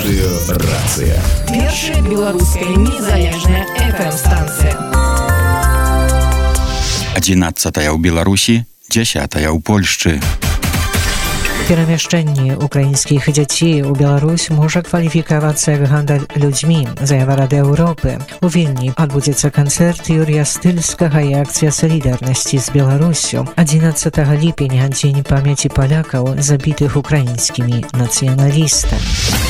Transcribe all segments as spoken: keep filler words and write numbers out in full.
Радыё Рацыя. Першая беларуская незалежная эф эм-станцыя. адзінаццатая ў Беларусі, дзясятая ў Польшчы. Перамяшчэнне украінскіх дзяцей у Беларусь можа кваліфікавацца як гандаль людзьмі, заява Рады Еўропы. У Вільні адбудзецца канцэрт Юрія Стыльскага і акцыя салідарнасці з Беларуссю. адзінаццатага ліпеня дзень памяці палякаў, забітых украінскімі нацыяналістамі.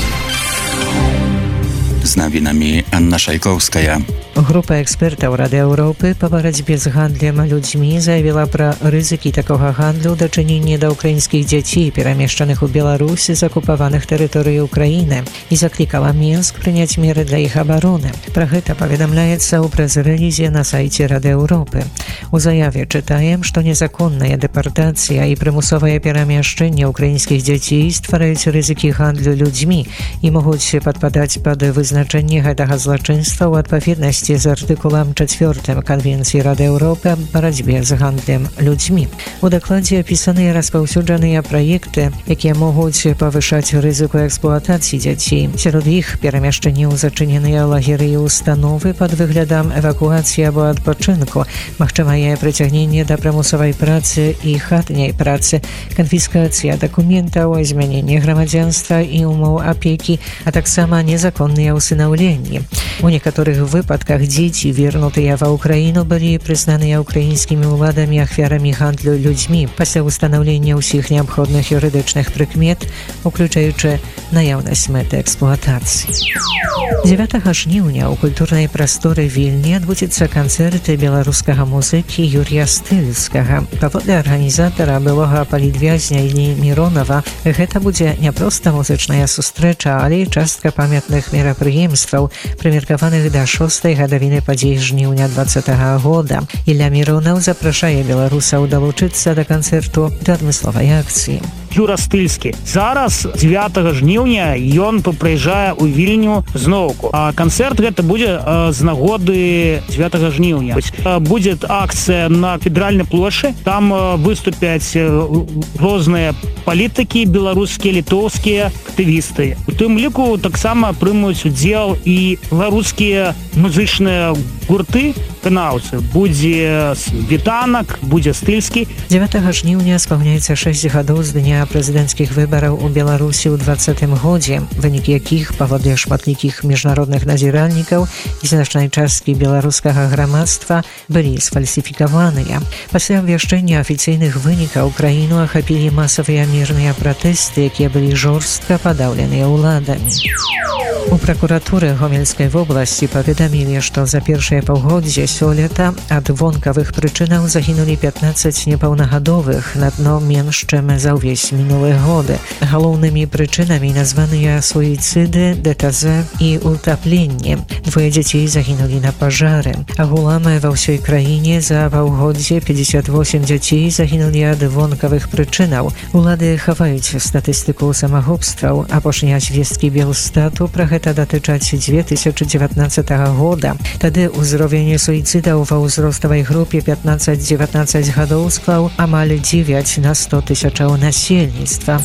З навінамі Анна Шайкоўская. Група экспертаў Рады Еўропы па барацьбе з гандлем людзьмі заявіла пра рызыкі такога гандлю ў дачыненні да ўкраінскіх дзяцей, перамешчаных у Беларусь з акупаваных тэрыторый Украіны, і заклікала Мінск прыняць меры для іх абароны. Пра гэта паведамляецца ў прэс-рэлізе на сайце Рады Еўропы. У заяве чытаем, што незаконная дэпартацыя і прымусовае перамяшчэнне ўкраінскіх дзяцей ствараюць рызыкі гандлю людзьмі і могуць падпадаць пад вызначэнне гэтага злачынства ў адпаведнасці з артыкулам чацвёртым Канвенцыі Рады Еўропы аб барацьбе з гандлем людзьмі. У дакладзе апісаныя распаўсюджаныя праекты, якія могуць павышаць рызыку эксплуатацыі дзяцей. Сярод іх перамяшчэнне ў зачыненыя лагеры і установы пад выглядам эвакуацыі або адпачынку, магчымае прыцягненне да прымусовай працы і хатняй працы, канфіскацыя дакументаў, змяненне грамадзянства і умоў апекі, а таксама незаконныя ўсынаўленні. У некаторых выпадках дзеці, вернутыя ва ўкраіну, былі прызнаныя украінскімі ўладамі ахвярамі гандлю людзьмі пасля ўстанаўлення ўсіх неабходных юрыдычных прыкмет, уключаючы наяўнасць мэты эксплуатацыі. дзевятага жніўня ў культурнай прасторы Вільні адбудзецца канцэрт беларускага музыкі Юрія Стыльскага. Паводле арганізатара, былога палітвязня Іллі Міронава, гэта будзе не проста музычная сустрэча, але і частка памятных мерапрыемстваў, прымеркаваных да шостай гадавіны падзей жніўня двадцатага года. Ілля Міронаў запрашае беларусаў далучыцца да канцэрту да адмысловай акцыі. Юра Стыльскі. Зараз дзевятага жніўня ён прыязджае ў Вільню зноўку. А канцэрт гэта будзе а, з нагоды дзевятага жніўня. А, будзе акцыя на федэральнай плошчы. Там а, выступяць а, розныя палітыкі, беларускія, літоўскія актывісты. У тым ліку таксама прымуць удзел і беларускія музычныя гурты, выканаўцы. Будзе Вітанак, будзе Стыльскі. дзевятага жніўня спаўняецца шэсць гадоў з дня прэзідэнцкіх выбараў у Беларусі ў двадцатым годзе, вынікі якіх, паводле шматлікіх міжнародных назіральнікаў і значнай часткі беларускага грамадства, былі сфальсіфікаваныя. Пасля абвяшчэння афіцыйных вынікаў краіну ахапілі масавыя мірныя пратэсты, якія былі жорстка падаўленыя ўладамі. У пракуратуры Гомельскай вобласці паведамілі, што за першае паўгоддзе сёлета ад вонкавых прычынаў загінулі пятнаццаць непаўнагадовых, на дно менш, чым за ўвесь мінулы годы. Галоўнымі прычынамі названыя суіцыды, ДТЗ і утапленне. Двое дзяцей загінулі на пажары. Агулам ва ўсёй краіне за паўгоддзе пятьдесят восемь дзяцей загінулі ад вонкавых прычынаў. Улады хаваюць статыстыку самагубстваў. Апошнія звесткі Белстату пра гэта датычаць две тысячы дзевятнаццатага года. Тады ўзровень суіцыдаў ва ўзроставай групе пятнаццаць дзевятнаццаць гадоў склаў амаль дзевяць на сто тысячаў насельніцтва.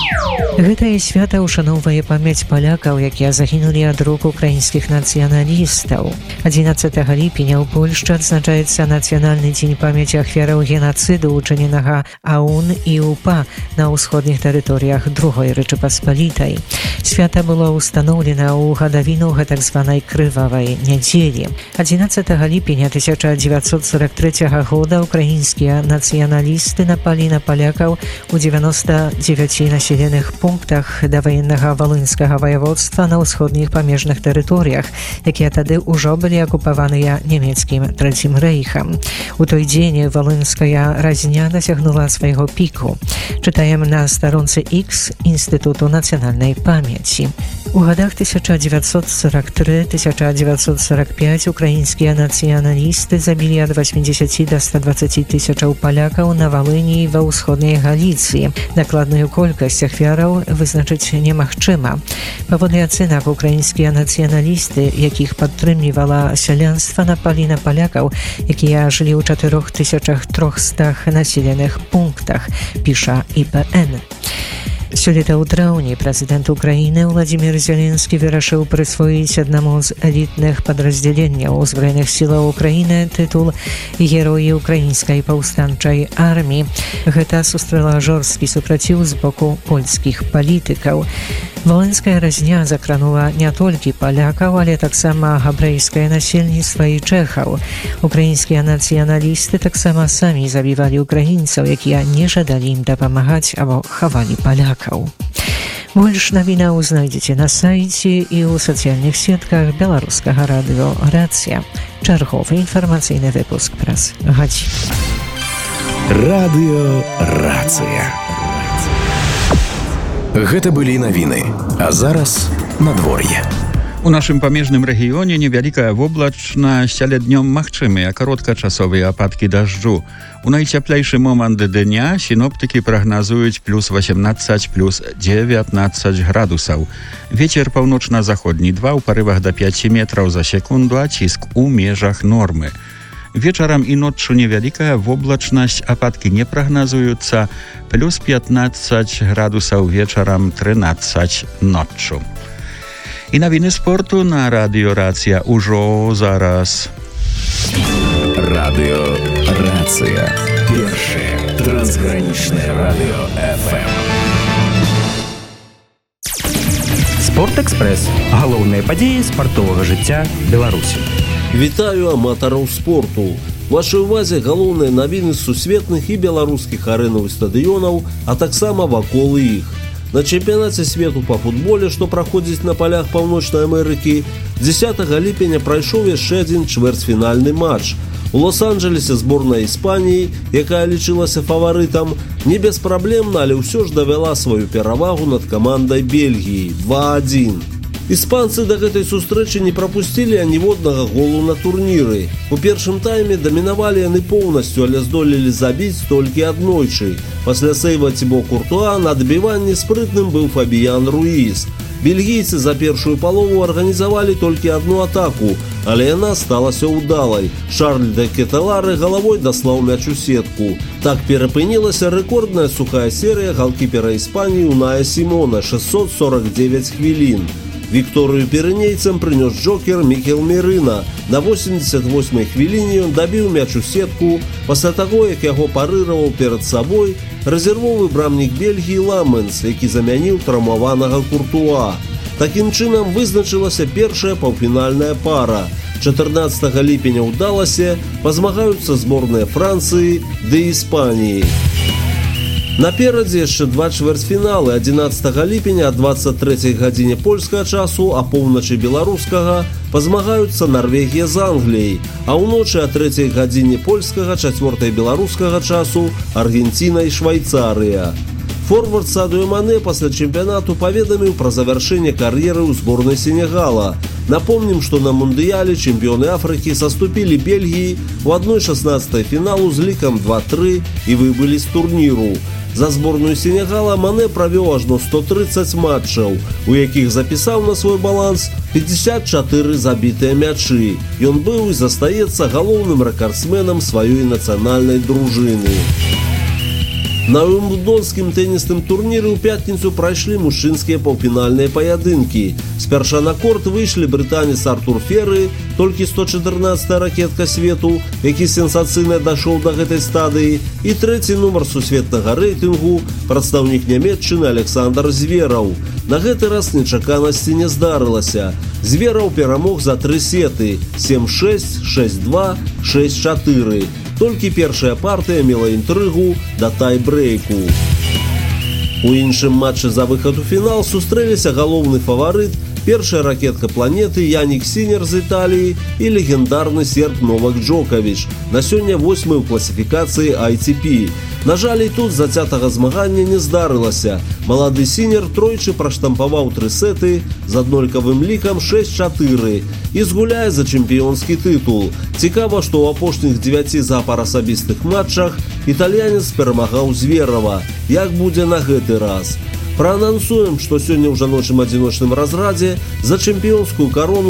Гэтае свята ўшаноўвае памяць палякаў, якія загінулі ад рук украінскіх нацыяналістаў. адзінаццатага ліпеня ў Польшчы адзначаецца нацыянальны дзень памяці ахвяраў генацыду, учыненага АУН і УПА на ўсходніх тэрыторыях другой Рэчы-Паспалітай. Свята было ўстаноўлена ў гадавіну гэтак званай крывавай нядзелі. адзінаццатага ліпеня тысяча дзевяцьсот сорок трэцяга года украінскія нацыяналісты напалі на палякаў у дзевяноста дзевяці населеных пунктах даваеннага валынскага ваяводства на ўсходніх памежных тэрыторыях, якія тады ўжо былі акупаваныя нямецкім трэцім рэйхам. У той дзень валынская разня дасягнула свайго піку. Чытаем на старонцы X Інстытуту нацыянальнай памяці. У гадах тысяча дзевяцьсот сорок тры - тысяча дзевяцьсот сорок пяць украінскія нацыяналісты забілі ад восьмідзесяці да ста дваццаці тысячаў палякаў на Валыні і ва ўсходняй Галіцыі. Дакладную колькасць ахвяраў вызначыць немагчыма. Паводле ацэнак, украінскія нацыяналісты, якіх падтрымлівала сялянства, напалі на палякаў, якія жылі ў чатырох тысячах трохстах населеных пунктах, піша І Пэ Эн. Сёлета ў траўні прэзідэнт Украіны Владзімір Зеленскі вырашыў прысвоіць аднаму з элітных падраздзяленняў узброеных сілаў Украіны тытул Героі украінскай паўстанчай арміі. Гэта сустрэла жорсткі супраціў з боку польскіх палітыкаў. Воленская разня закранула не толькі палякаў, але таксама габрэйскае насельніцтва і чэхаў. Украінскія нацыяналісты таксама самі забівалі украінцаў, якія не жадалі ім дапамагаць або хавалі палякаў. Больш навінаў знайдзеце на сайце і ў сацыяльных сетках беларускага радыё «Рацыя». Чарговы інфармацыйны выпуск праз гадзіну. Радыё «Рацыя». Гэта былі навіны, а зараз надвор'е. У нашым памежным рэгіёне невялікая воблачнасць, але днём магчымыя кароткачасовыя ападкі дажджу. У найцяплейшы момант дня сіноптыкі прагназуюць плюс васемнаццаць, плюс дзевятнаццаць градусаў. Вецер паўночна-заходні два ў парывах да пяці метраў за секунду, а ціск у межах нормы. Вечарам і ноччу невялікая воблачнасць, ападкі не прагназуюцца, плюс пятнаццаць градусаў вечарам, трынаццаць ноччу. І навіны спорту на радыё «Рацыя» ужо зараз. Радыё «Рацыя». Першае трансгранічнае радыё эф эм. Спортэкспрэс. Галоўныя падзеі спартовага жыцця Беларусі. Вітаю аматараў спорту. Вашай увазе галоўныя навіны сусветных і беларускіх арэнаў і стадыёнаў, а таксама вакол іх. На чэмпіянаце свету па футболе, што праходзіць на палях Паўночнай Амерыкі, дзесятага ліпеня прайшоў яшчэ адзін чвэрцьфінальны матч. У Лос-Анджелесе зборная Іспаніі, якая лічылася фаварытам, не беспраблемна, але ўсё ж давяла сваю перавагу над камандай Бельгіі два адзін. Іспанцы да гэтай сустрэчы не прапусцілі аніводнага голу на турніры. У першым тайме дамінавалі яны поўнасцю, але здолелі забіць толькі аднойчы. Пасля сейва Цібо Куртуа на дабіванні спрытным быў Фабіян Руіс. Бельгійцы за першую палову арганізавалі толькі адну атаку, але яна сталася ўдалай. Шарль де Кетелары галавой даслаў мяч у сетку. Так перапынілася рэкордная сухая серыя галкіпера Іспаніі Уная Сімона – шэсцьсот сорак дзевяць хвілін. Вікторыю пірэнейцам прынёс джокер Мікел Мерына. На восемьдесят восьмай хвіліне ён дабіў мяч у сетку пасля таго, як яго парыраваў перад сабой рэзервовы брамнік Бельгіі Ламенс, які замяніў траўмаванага Куртуа. Такім чынам вызначылася першая паўфінальная пара. чатырнаццатага ліпеня ўдалася пазмагаюцца зборныя Францыі ды Іспаніі. Наперадзе яшчэ два чвэрцьфіналы. адзінаццатага ліпеня о двадцать трэцяй гадзіне польскага часу, а поўначы беларускага пазмагаюцца Нарвегія з Англіяй, а ўночы о трэцяй гадзіне польскага, чацвёртай беларускага часу Аргенціна і Швайцарыя. Форвард Садыё Мане пасля чэмпіянату паведаміў пра завяршэнне кар'еры ў зборнай Сенегала. Напомнім, што на мундыяле чэмпіёны Афрыкі саступілі Бельгіі ў адной шаснаццатай фіналу з лікам два тры і выбылі з турніру. За зборную Сенегала Мане правёў ажно сто трыццаць матчаў, у якіх запісаў на свой баланс пятьдесят чатыры забітыя мячы. Ён быў і застаецца галоўным рэкардсменам сваёй нацыянальнай дружыны. На Уимблдонскім тэнісным турніры ў пятніцу прайшлі мужчынскія паўфінальныя паядынкі. Спярша на корт выйшлі брытанец Артур Ферры, толькі сто чатырнаццатая ракетка свету, які сенсацыйна дайшоў да гэтай стадыі, і трэці нумар сусветнага рэйтынгу, прадстаўнік Нямецчыны Александр Звераў. На гэты раз нечаканасці не здарылася. Звераў перамог за тры сеты – сем шэсць, шэсць два, шэсць чатыры. Толькі першая партыя мела інтрыгу да тай-брэйку. У іншым матчы за выхад у фінал сустрэліся галоўны фаварыт, першая ракетка планеты Янік Сінер з Італіі і легендарны серб Новак Джокавіч, на сёння восьмы ў класіфікацыі ай ти пі. На жаль, і тут зацятага змагання не здарылася. Малады Сінер тройчы праштампаваў тры сеты з аднолькавым лікам шэсць чатыры і згуляе за чэмпіёнскі тытул. Цікава, што ў апошніх дзевяці запар асабістых матчах італьянец перамагаў Зверава. Як будзе на гэты раз? Праанансуем, што сёння ў жаночым адзіночным разрадзе за чэмпіёнскую карону